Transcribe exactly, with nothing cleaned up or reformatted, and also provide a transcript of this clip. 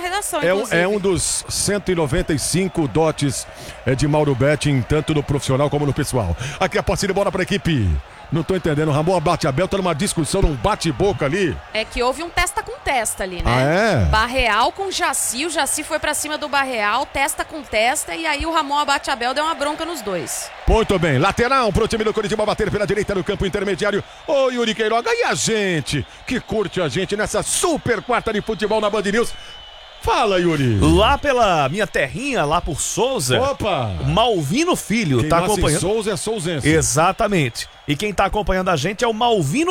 redação, É um, inclusive. é um dos cento e noventa e cinco dotes é, de Mauro Betting, tanto no profissional como no pessoal. Aqui a posse de bola para a equipe. Não tô entendendo, o Ramon Bate-Abel tá numa discussão, num bate-boca ali. É que houve um testa com testa ali, né? Ah, é? Barreal com Jaci, o Jaci foi pra cima do Barreal, testa com testa, e aí o Ramon Abate-Abel deu uma bronca nos dois. Muito bem, lateral pro time do Coritiba bater pela direita no campo intermediário. Ô Yuri Queiroga, e a gente que curte a gente nessa super quarta de futebol na Band News? Fala, Yuri. Lá pela minha terrinha, lá por Souza. Opa! Malvino Filho Quem tá nasce em acompanhando. Souza é souzense. Exatamente. E quem tá acompanhando a gente é o Malvino